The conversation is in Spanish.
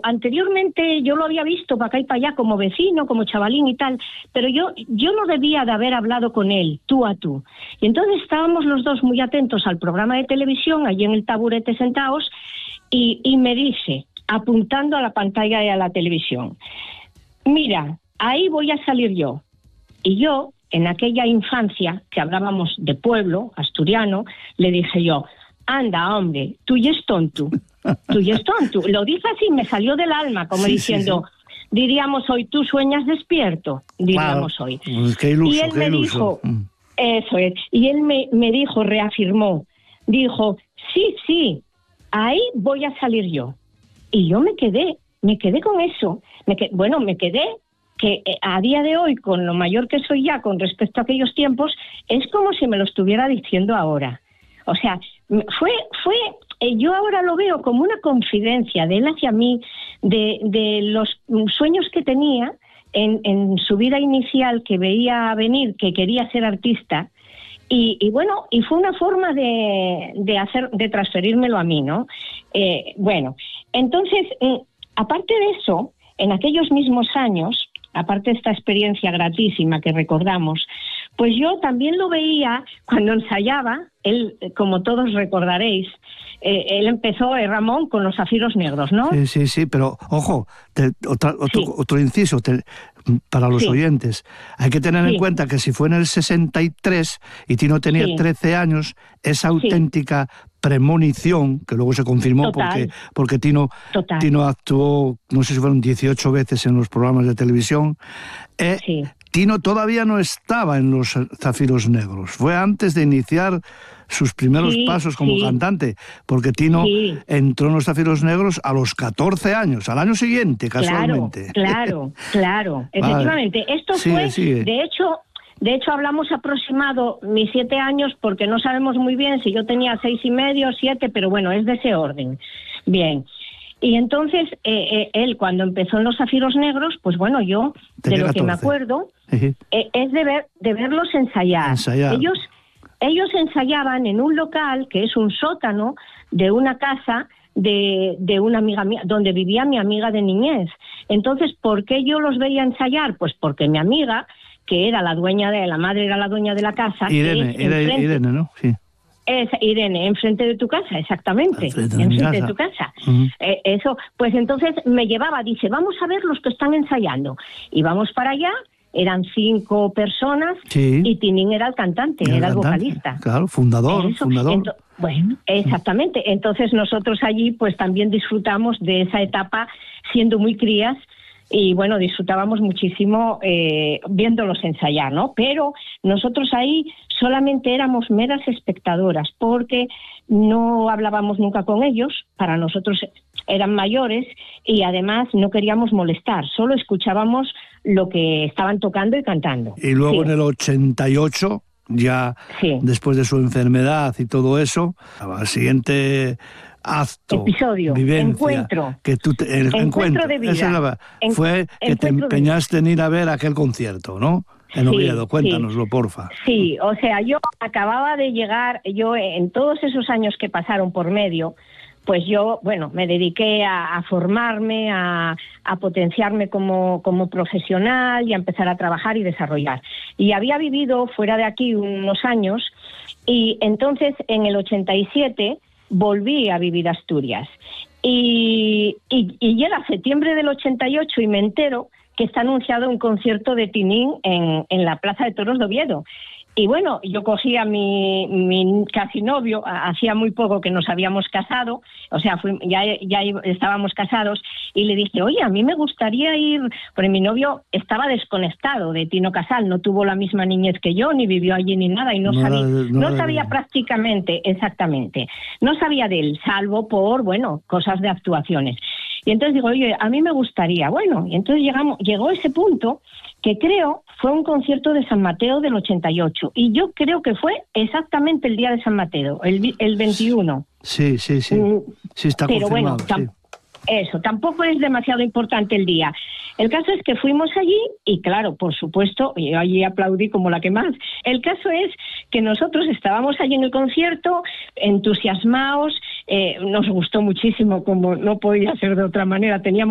anteriormente yo lo había visto para acá y para allá como vecino, como chavalín y tal, pero yo no debía de haber hablado con él, tú a tú. Y entonces estábamos los dos muy atentos al programa de televisión, allí en el taburete sentados, y me dice, apuntando a la pantalla y a la televisión, mira, ahí voy a salir yo. Y yo, en aquella infancia que hablábamos de pueblo asturiano, le dije yo, anda, hombre, tú y es tonto. Tú y es tonto. Lo dije así, me salió del alma, como diciendo, diríamos hoy, tú sueñas despierto, diríamos hoy. Pues qué iluso, y él me dijo, eso es, y él me dijo, reafirmó, dijo, sí, ahí voy a salir yo. Y yo me quedé con eso. Me quedé que a día de hoy, con lo mayor que soy ya con respecto a aquellos tiempos, es como si me lo estuviera diciendo ahora. O sea, yo ahora lo veo como una confidencia de él hacia mí, de los sueños que tenía en su vida inicial, que veía venir, que quería ser artista, y fue una forma de transferírmelo a mí, ¿no? Entonces, aparte de eso, en aquellos mismos años, aparte de esta experiencia gratísima que recordamos, pues yo también lo veía cuando ensayaba. Él, como todos recordaréis, él empezó, Ramón, con los Zafiros Negros, ¿no? Sí, pero ojo, otro inciso para los oyentes. Hay que tener en cuenta que si fue en el 63 y Tino tenía 13 años, esa auténtica premonición, que luego se confirmó porque Tino actuó, no sé si fueron 18 veces en los programas de televisión, Tino todavía no estaba en los Zafiros Negros. Fue antes de iniciar sus primeros pasos como cantante, porque Tino entró en los Zafiros Negros a los 14 años, al año siguiente, casualmente. Claro, efectivamente. Esto fue, sigue. De hecho, hablamos aproximado mis 7 años, porque no sabemos muy bien si yo tenía 6 y medio, 7, pero bueno, es de ese orden. Bien. Y entonces, él cuando empezó en los Zafiros Negros, pues bueno, yo, de lo 14. Que me acuerdo, es de verlos ensayar. Ellos ensayaban en un local que es un sótano de una casa de una amiga mía, donde vivía mi amiga de niñez. Entonces, ¿por qué yo los veía ensayar? Pues porque mi amiga, que era la madre era la dueña de la casa. Irene, ¿no? Sí. Es Irene, enfrente de tu casa, exactamente, enfrente de tu casa. Eso, pues entonces me llevaba, dice, vamos a ver los que están ensayando. Y vamos para allá, eran 5 personas, y Tinín era el cantante, era el vocalista. Claro, fundador. Exactamente. Entonces nosotros allí pues también disfrutamos de esa etapa siendo muy crías. Y bueno, disfrutábamos muchísimo viéndolos ensayar, ¿no? Pero nosotros ahí solamente éramos meras espectadoras, porque no hablábamos nunca con ellos. Para nosotros eran mayores y además no queríamos molestar, solo escuchábamos lo que estaban tocando y cantando. Y luego en el 88, ya después de su enfermedad y todo eso, al siguiente acto, episodio, vivencia, encuentro, que encuentro de vida, fue que te empeñaste en ir a ver aquel concierto, ¿no? En Oviedo, cuéntanoslo, porfa. Sí, o sea, yo acababa de llegar, en todos esos años que pasaron por medio, pues yo, me dediqué a formarme, a potenciarme como profesional y a empezar a trabajar y desarrollar. Y había vivido fuera de aquí unos años, y entonces en el 87 volví a vivir a Asturias. Y llega septiembre del 88 y me entero que está anunciado un concierto de Tinín en la Plaza de Toros de Oviedo. Y bueno, yo cogí a mi casi novio, hacía muy poco que nos habíamos casado, o sea, ya estábamos casados, y le dije, oye, a mí me gustaría ir, porque mi novio estaba desconectado de Tino Casal, no tuvo la misma niñez que yo, ni vivió allí ni nada, y no sabía prácticamente, exactamente, no sabía de él, salvo por, cosas de actuaciones. Y entonces digo, oye, a mí me gustaría. Y entonces llegó ese punto que creo fue un concierto de San Mateo del 88. Y yo creo que fue exactamente el día de San Mateo, el 21. Sí, está confirmado. Pero eso, tampoco es demasiado importante el día. El caso es que fuimos allí y claro, por supuesto, yo allí aplaudí como la que más. El caso es que nosotros estábamos allí en el concierto, entusiasmados, nos gustó muchísimo, como no podía ser de otra manera, teníamos